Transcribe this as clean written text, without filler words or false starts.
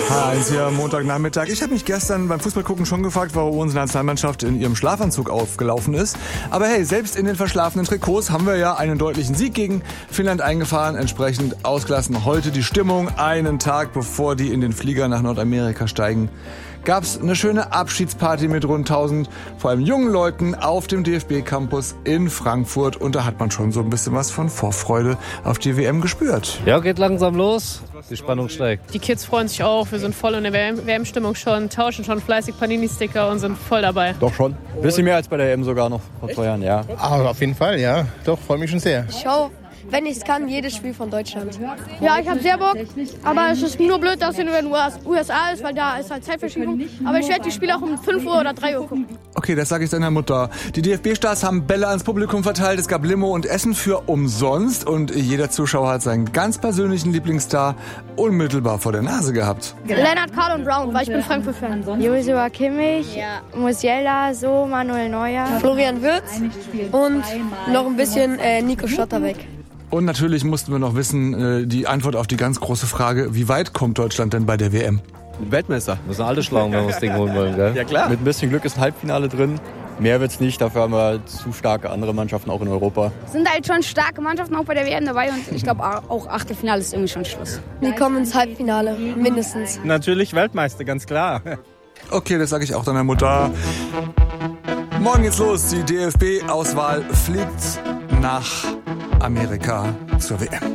H1 hier am Montagnachmittag. Ich habe mich gestern beim Fußballgucken schon gefragt, warum unsere Nationalmannschaft in ihrem Schlafanzug aufgelaufen ist. Aber hey, selbst in den verschlafenen Trikots haben wir ja einen deutlichen Sieg gegen Finnland eingefahren. Entsprechend ausgelassen heute die Stimmung. Einen Tag bevor die in den Flieger nach Nordamerika steigen, gab's eine schöne Abschiedsparty mit rund 1000, vor allem jungen Leuten auf dem DFB-Campus in Frankfurt. Und da hat man schon so ein bisschen was von Vorfreude auf die WM gespürt. Ja, geht langsam los. Die Spannung steigt. Die Kids freuen sich auch. Wir sind voll in der WM-Stimmung schon, tauschen schon fleißig Panini-Sticker und sind voll dabei. Doch schon. Ein bisschen mehr als bei der EM sogar noch vor 2 Jahren, ja. Aber auf jeden Fall, ja. Doch, freue mich schon sehr. Ich schaue, wenn ich es kann, jedes Spiel von Deutschland. Ja, ich habe sehr Bock, aber es ist nur blöd, dass es in den USA ist, weil da ist halt Zeitverschiebung. Aber ich werde die Spiele auch um 5 Uhr oder 3 Uhr gucken. Okay, das sage ich deiner Mutter. Die DFB-Stars haben Bälle ans Publikum verteilt, es gab Limo und Essen für umsonst und jeder Zuschauer hat seinen ganz persönlichen Lieblingsstar unmittelbar vor der Nase gehabt. Lennart, Karl und Brown, weil ich bin Frankfurt-Fan. Joshua Kimmich, Musiala, So, Manuel Neuer, Florian Wirtz und noch ein bisschen Nico Schlotterbeck. Und natürlich mussten wir noch wissen, die Antwort auf die ganz große Frage, wie weit kommt Deutschland denn bei der WM? Weltmeister. Müssen alle schlagen, wenn wir das Ding holen wollen, gell? Ja klar. Mit ein bisschen Glück ist ein Halbfinale drin. Mehr wird's nicht, dafür haben wir zu starke andere Mannschaften auch in Europa. Sind halt schon starke Mannschaften auch bei der WM dabei und ich glaube auch Achtelfinale ist irgendwie schon Schluss. Wir kommen ins Halbfinale, mindestens. Natürlich Weltmeister, ganz klar. Okay, das sage ich auch deiner Mutter. Morgen geht's los. Die DFB-Auswahl fliegt nach Amerika zur WM.